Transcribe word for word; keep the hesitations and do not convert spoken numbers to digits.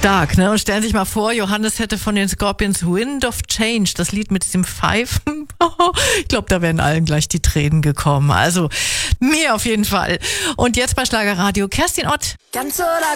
Stark, ne? Und stellen Sie sich mal vor, Johannes hätte von den Scorpions Wind of Change, das Lied mit diesem Pfeifen. Ich glaube, da wären allen gleich die Tränen gekommen. Also mir auf jeden Fall. Und jetzt bei Schlagerradio Kerstin Ott. Ganz oder